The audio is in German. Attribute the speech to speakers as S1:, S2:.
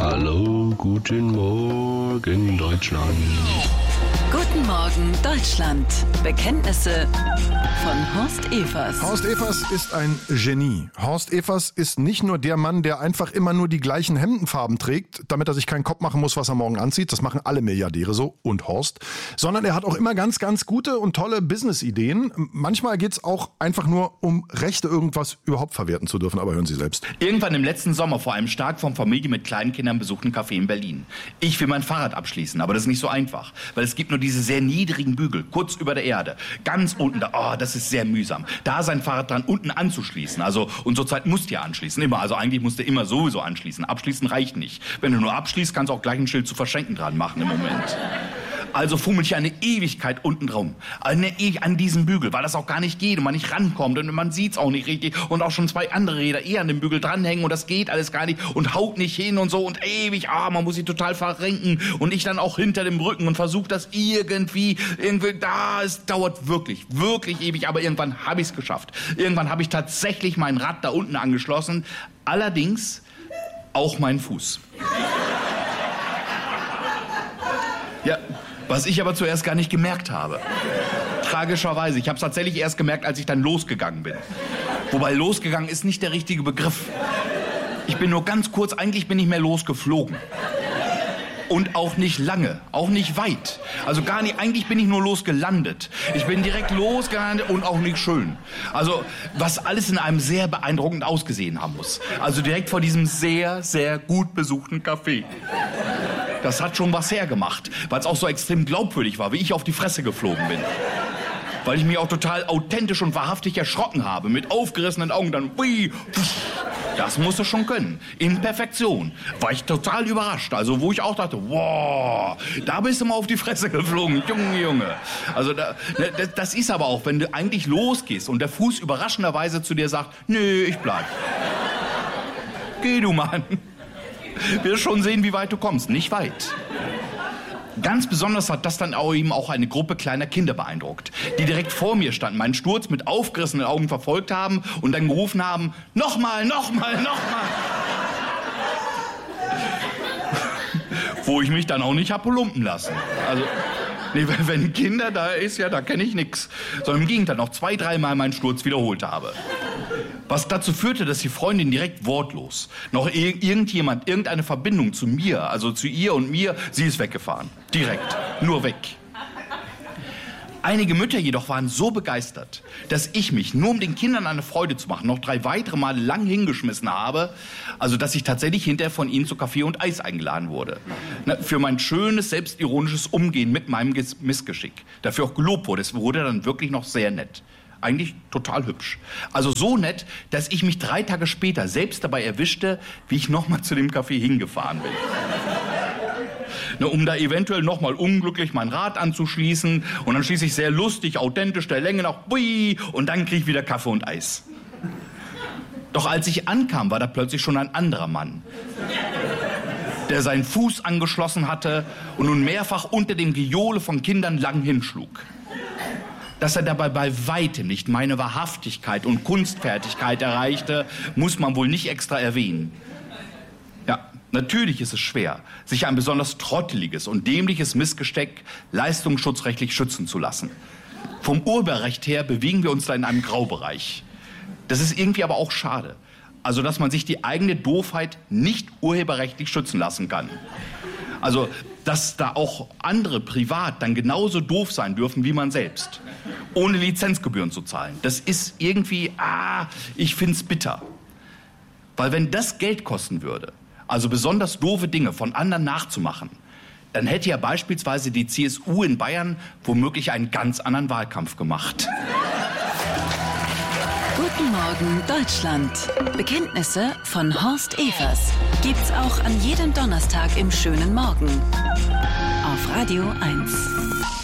S1: Hallo, guten Morgen, Deutschland.
S2: Guten Morgen, Deutschland. Bekenntnisse von Horst Evers.
S3: Horst Evers ist ein Genie. Horst Evers ist nicht nur der Mann, der einfach immer nur die gleichen Hemdenfarben trägt, damit er sich keinen Kopf machen muss, was er morgen anzieht. Das machen alle Milliardäre so und Horst. Sondern er hat auch immer ganz, ganz gute und tolle Business-Ideen. Manchmal geht's auch einfach nur um Rechte, irgendwas überhaupt verwerten zu dürfen. Aber hören Sie selbst.
S4: Irgendwann im letzten Sommer vor einem stark von Familie mit kleinen Kindern besuchten Café in Berlin. Ich will mein Fahrrad abschließen, aber das ist nicht so einfach. Weil es gibt nur diese sehr niedrigen Bügel, kurz über der Erde. Ganz unten da, das ist sehr mühsam. Da sein Fahrrad dran unten anzuschließen. Also, und zurzeit musst du ja anschließen, immer. Also eigentlich musst du immer sowieso anschließen. Abschließen reicht nicht. Wenn du nur abschließt, kannst du auch gleich ein Schild zu verschenken dran machen im Moment. Also fummel ich eine Ewigkeit unten drum. An diesem Bügel, weil das auch gar nicht geht und man nicht rankommt und man sieht's auch nicht richtig und auch schon 2 andere Räder an dem Bügel dranhängen und das geht alles gar nicht und haut nicht hin und so und ewig, man muss sich total verrenken und ich dann auch hinter dem Rücken und versuche das irgendwie, es dauert wirklich, wirklich ewig, aber irgendwann habe ich es geschafft. Irgendwann habe ich tatsächlich mein Rad da unten angeschlossen, allerdings auch meinen Fuß. Ja, was ich aber zuerst gar nicht gemerkt habe. Tragischerweise. Ich habe es tatsächlich erst gemerkt, als ich dann losgegangen bin. Wobei losgegangen ist nicht der richtige Begriff. Ich bin nur ganz kurz, eigentlich bin ich mehr losgeflogen. Und auch nicht lange, auch nicht weit. Also gar nicht, eigentlich bin ich nur losgelandet. Ich bin direkt losgelandet und auch nicht schön. Also was alles in einem sehr beeindruckend ausgesehen haben muss. Also direkt vor diesem sehr, sehr gut besuchten Café. Das hat schon was hergemacht, weil es auch so extrem glaubwürdig war, wie ich auf die Fresse geflogen bin. Weil ich mich auch total authentisch und wahrhaftig erschrocken habe, mit aufgerissenen Augen dann, das musst du schon können. In Perfektion. War ich total überrascht. Also wo ich auch dachte, wow, da bist du mal auf die Fresse geflogen, Junge. Also das ist aber auch, wenn du eigentlich losgehst und der Fuß überraschenderweise zu dir sagt, nö, ich bleib. Geh du, Mann. Wirst schon sehen, wie weit du kommst. Nicht weit. Ganz besonders hat das dann auch eben auch eine Gruppe kleiner Kinder beeindruckt, die direkt vor mir standen, meinen Sturz mit aufgerissenen Augen verfolgt haben und dann gerufen haben, nochmal. Wo ich mich dann auch nicht hab lumpen lassen. Also, nee, wenn Kinder da ist, ja, da kenne ich nix. Sondern im Gegenteil noch 2-3 Mal meinen Sturz wiederholt habe. Was dazu führte, dass die Freundin direkt wortlos, noch irgendjemand, irgendeine Verbindung zu mir, also zu ihr und mir, sie ist weggefahren. Direkt. Nur weg. Einige Mütter jedoch waren so begeistert, dass ich mich, nur um den Kindern eine Freude zu machen, noch 3 weitere Male lang hingeschmissen habe, also dass ich tatsächlich hinterher von ihnen zu Kaffee und Eis eingeladen wurde. Für mein schönes, selbstironisches Umgehen mit meinem Missgeschick. Dafür auch gelobt wurde. Es wurde dann wirklich noch sehr nett. Eigentlich total hübsch. Also so nett, dass ich mich 3 Tage später selbst dabei erwischte, wie ich nochmal zu dem Café hingefahren bin. Um da eventuell nochmal unglücklich mein Rad anzuschließen und dann schließe ich sehr lustig, authentisch der Länge nach und dann kriege ich wieder Kaffee und Eis. Doch als ich ankam, war da plötzlich schon ein anderer Mann, der seinen Fuß angeschlossen hatte und nun mehrfach unter dem Gejohle von Kindern lang hinschlug. Dass er dabei bei weitem nicht meine Wahrhaftigkeit und Kunstfertigkeit erreichte, muss man wohl nicht extra erwähnen. Ja, natürlich ist es schwer, sich ein besonders trotteliges und dämliches Missgesteck leistungsschutzrechtlich schützen zu lassen. Vom Urheberrecht her bewegen wir uns da in einem Graubereich. Das ist irgendwie aber auch schade. Also, dass man sich die eigene Doofheit nicht urheberrechtlich schützen lassen kann. Also, dass da auch andere privat dann genauso doof sein dürfen wie man selbst. Ohne Lizenzgebühren zu zahlen. Das ist irgendwie, ich find's bitter. Weil wenn das Geld kosten würde, also besonders doofe Dinge von anderen nachzumachen, dann hätte ja beispielsweise die CSU in Bayern womöglich einen ganz anderen Wahlkampf gemacht.
S2: Guten Morgen, Deutschland. Bekenntnisse von Horst Evers. Gibt's auch an jedem Donnerstag im schönen Morgen. Auf Radio 1.